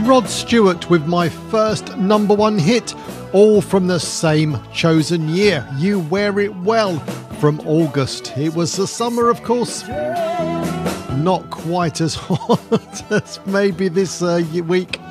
Rod Stewart with my first number one hit, all from the same chosen year. You Wear It Well from August. It was the summer, of course. Not quite as hot as maybe this week.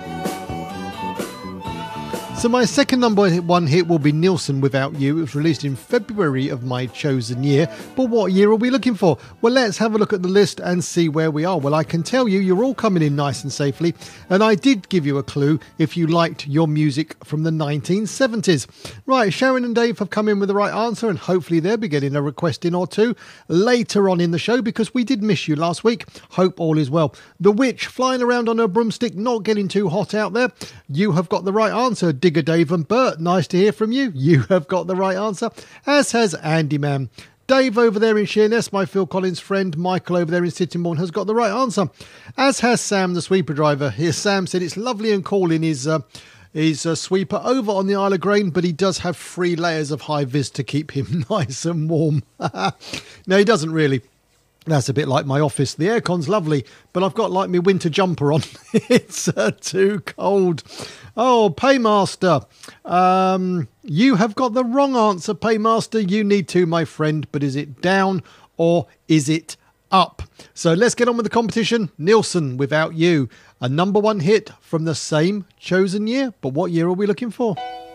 So my second number one hit will be Nilsson, Without You. It was released in February of my chosen year. But what year are we looking for? Well, let's have a look at the list and see where we are. Well, I can tell you, you're all coming in nice and safely. And I did give you a clue if you liked your music from the 1970s. Right, Sharon and Dave have come in with the right answer, and hopefully they'll be getting a request in or two later on in the show, because we did miss you last week. Hope all is well. The Witch, Flying Around on Her Broomstick, Not Getting Too Hot Out There. You have got the right answer. Digger Dave and Bert, nice to hear from you. You have got the right answer, as has Andy Man. Dave over there in Sheerness, my Phil Collins friend. Michael over there in Sittingbourne has got the right answer, as has Sam the sweeper driver. Here, Sam said it's lovely and cool in his sweeper over on the Isle of Grain, but he does have 3 layers of high vis to keep him nice and warm. No, he doesn't really. That's a bit like my office. The aircon's lovely, but I've got like my winter jumper on. It's too cold. Oh, Paymaster. You have got the wrong answer, Paymaster. You need to, my friend. But is it down or is it up? So let's get on with the competition. Nilsson, Without You. A number one hit from the same chosen year. But what year are we looking for?